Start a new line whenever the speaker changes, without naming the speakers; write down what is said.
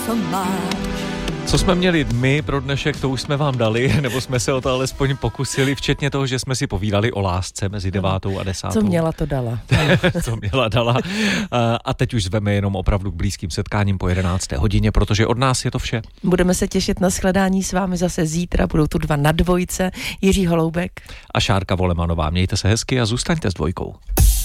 Co jsme měli my pro dnešek, to už jsme vám dali, nebo jsme se o to alespoň pokusili, včetně toho, že jsme si povídali o lásce mezi 9. a 10.
Co měla, to dala.
Co měla, dala. A teď už zveme jenom opravdu k blízkým setkáním po 11. hodině, protože od nás je to vše.
Budeme se těšit na shledání s vámi zase zítra, budou tu 2 na 2, Jiří Holoubek
a Šárka Volemanová. Mějte se hezky a zůstaňte s 2.